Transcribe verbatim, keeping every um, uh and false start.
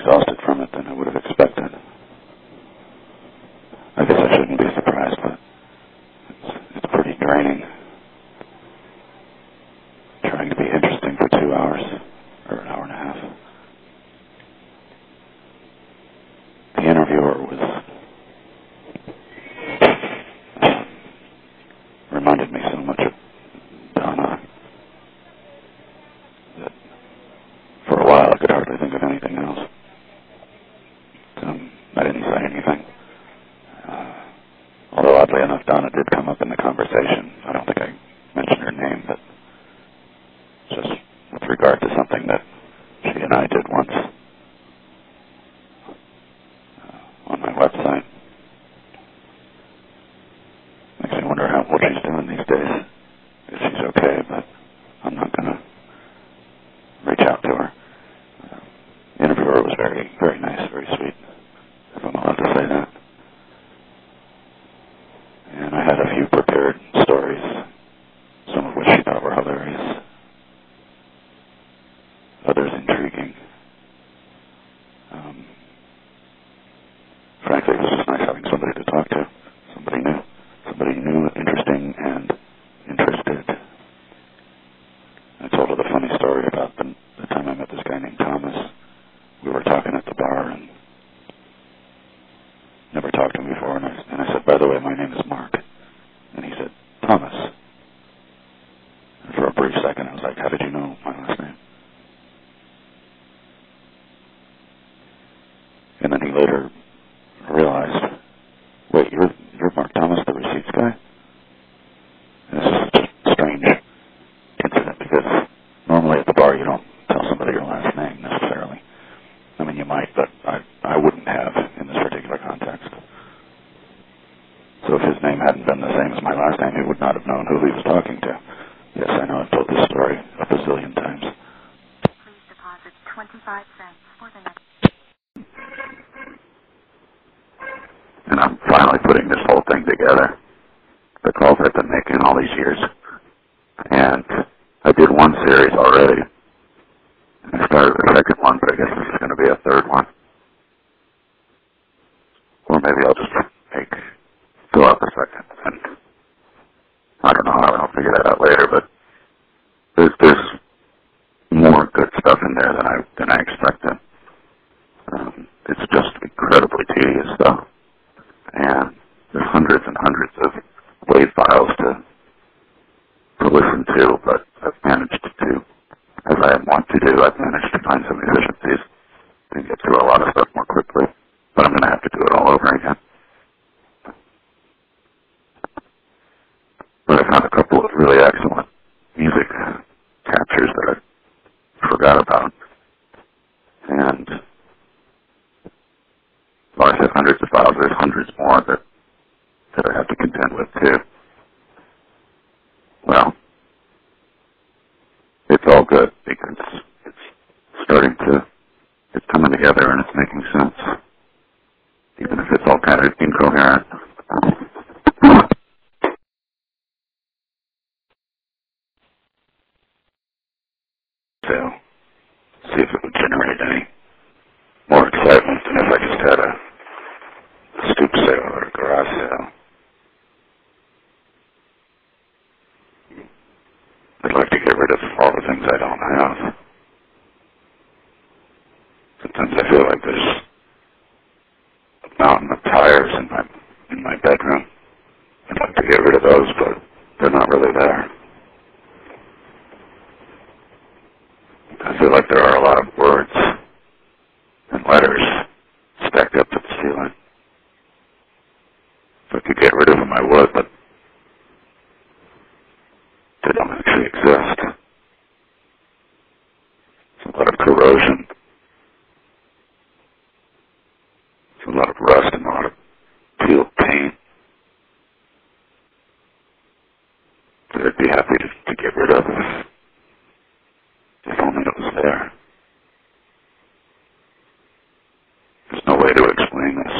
exhausted from it than I would have expected. I guess I shouldn't be surprised, but it's, it's pretty draining. Trying to be interesting for two hours, or an hour and a half. The interviewer was, uh, reminded me so much of Donna that for a while I could hardly think of anything else. Um, I didn't say anything. Uh, although oddly enough, Donna did come up in the conversation. I don't think I mentioned her name, but just with regard to something that she and I did once uh, on my website. Makes me wonder how what she's doing these days. If she's okay, but I'm not going to reach out to her. Uh, the interviewer was very, very nice, very sweet, if I'm allowed to say that. And I had a few prepared stories, some of which she thought were hilarious, others intriguing. Um, frankly, it was just nice having somebody to talk to, somebody new, somebody new, interesting, and interested. I told her the funny story about the, the time I met this guy named Thomas. We were talking at the bar, and never talked to him before, and I, and I said, by the way, my name is Mark. And he said, Thomas. And for a brief second, I was like, how did you know my last name? And then he later realized, wait, you're you're Mark Thomas, the receipts guy? And this is just a strange incident, because normally at the bar you don't tell somebody your last name necessarily. I mean, you might, but I, I wouldn't have in this particular context. So if his name hadn't been the same as my last name, he would not have known who he was talking to. Yes, I know I've told this story a bazillion times. Please deposit twenty-five cents for the next... And I'm finally putting this whole thing together. The calls I've been making all these years. And I did one series already. I started the second one, but I guess this is going to be a third one. Or maybe I'll just make, fill out the second. And I don't know how I'll figure that out later, but there's, there's more good stuff in there than I, than I expected. Um, it's just incredibly tedious stuff. And there's hundreds and hundreds of WAV files to, to listen to, but I've managed to, as I want to do, I've managed to find some efficiencies and get through a lot of stuff more quickly. But I'm going to have to do it all over again. But I found a couple of really excellent music captures that I forgot about. And well, I said hundreds of files. There's hundreds more that, that I have to contend with, too. Well, it's all good because it's starting to, it's coming together and it's making sense, even if it's all kind of incoherent. So, see if it would generate any more excitement than if I just had a stoop sale or a garage sale. I'd like to get rid of all the things I don't have. Sometimes I feel like there's a mountain of tires in my in my bedroom. I'd like to get rid of those, but they're not really there. I feel like there are a lot of words and letters stacked up to the ceiling. If I could get rid of them, I would, but they don't actually exist. It's a lot of corrosion. It's a lot of rust and a lot of peeled paint that I'd be happy to, to get rid of if, if only it was there. There's no way to explain this.